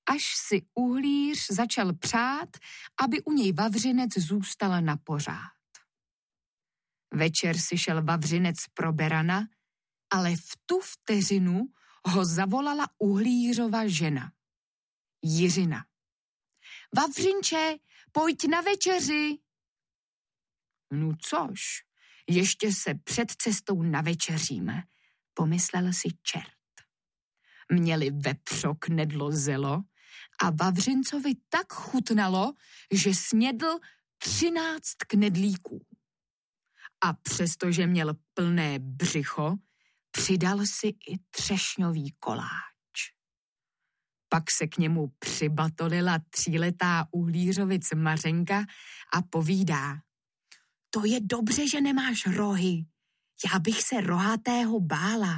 až si uhlíř začal přát, aby u něj Vavřinec zůstal na pořád. Večer si šel Vavřinec pro berana, ale v tu vteřinu ho zavolala uhlířova žena, Jiřina. Vavřinče, pojď na večeři. No což, ještě se před cestou navečeříme, pomyslel si čert. Měli vepřo, knedlo, zelo a Vavřincovi tak chutnalo, že snědl 13 knedlíků. A přestože měl plné břicho, přidal si i třešňový koláč. Pak se k němu přibatolila 3letá uhlířovic Mařenka a povídá: To je dobře, že nemáš rohy, já bych se rohatého bála.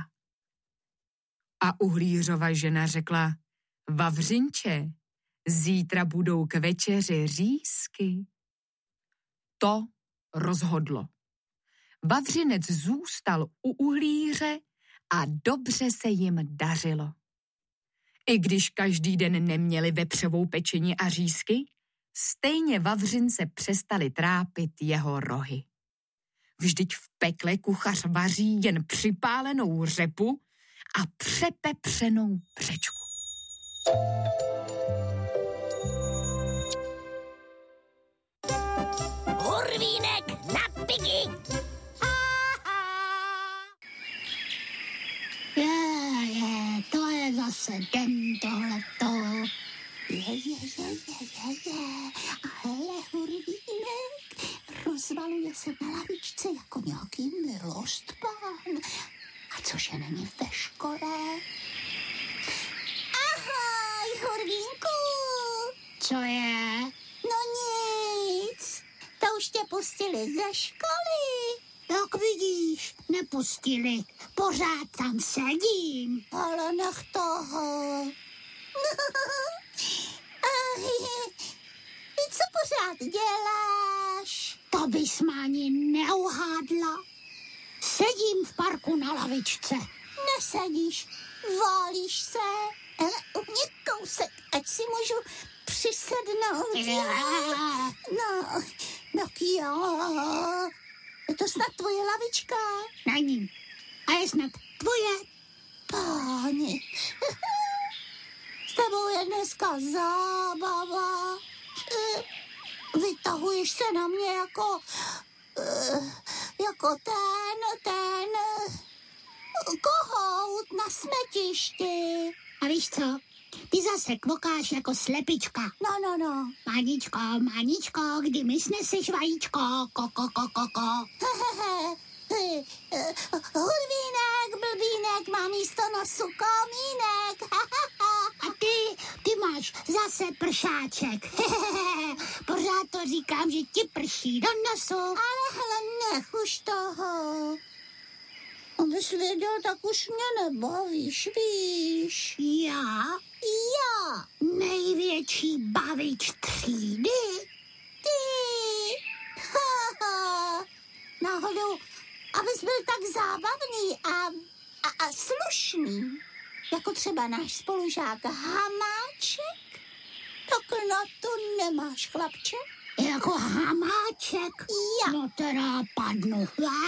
A uhlířova žena řekla: Vavřinče, zítra budou k večeři řízky. To rozhodlo. Vavřinec zůstal u uhlíře a dobře se jim dařilo. I když každý den neměli vepřovou pečení a řízky, stejně Vavřince přestali trápit jeho rohy. Vždyť v pekle kuchař vaří jen připálenou řepu a přepepřenou břečku. Hurvínek na piky! To je zase den tohleto. A hele, hurvínek rozvaluje se na lavičce jako nějaký milostpán. A cože není ve škole? Ahoj, hurvínku! Co je? No nic, to už tě pustili ze školy. Jak vidíš, nepustili, pořád tam sedím. Ale nech toho. Co pořád děláš? To bys má ani neuhádla. Sedím v parku na lavičce. Nesedíš, válíš se. Ale u mě kousek, ať si můžu přisednout. No jo. Je to snad tvoje lavička? Není. A je snad tvoje? Páni. S tebou je dneska zábava. Vytahuješ se na mě jako ten kohout na smetišti. A víš co? Ty zase kvokáš jako slepička. No. Maničko, kdy mi sneseš vajíčko? Ko. Hurvínek, blbínek, má místo nosu komínek. A ty máš zase pršáček. Pořád to říkám, že ti prší do nosu. Ale hele, nech už toho. Abys věděl, tak už mě nebavíš, víš. Já? Největší bavič třídy? Ty! Náhodou, abys byl tak zábavný a slušný, jako třeba náš spolužák Hamáček? Tak na to nemáš, chlapče? Jako Hamáček? Já. No teda padnu.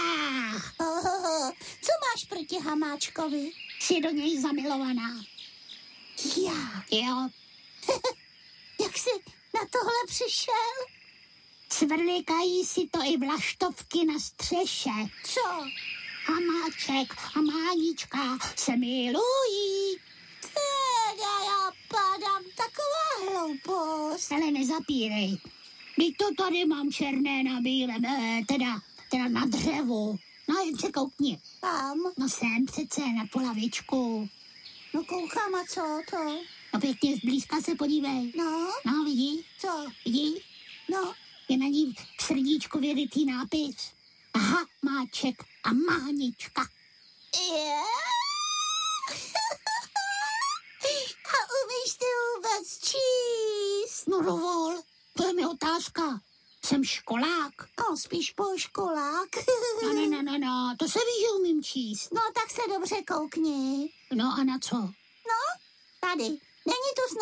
Co máš proti Hamáčkovi? Jsi do něj zamilovaná. Já. Jo. Jak jsi na tohle přišel? Cvrlikají si to i vlaštovky na střeše. Co? Hamáček a Mánička se milují. Teda já padám, taková hloupost. Ale nezapírej. Teď to tady mám černé na bílém, teda na dřevu. No jen se koukni. Tam? No sem přece na tu lavičku. No koukám, a co to? No pěkně zblízka se podívej. No vidíš? Co? Vidíš? No. Je na ní v srdíčku věrytý nápis. Aha, Máček a Mánička. A umíš ty vůbec číst? No dovol, to je mi otázka. Jsem školák. No, spíš školák. No, to se ví, že umím číst. No, tak se dobře koukni. No a na co? No, tady. Není tu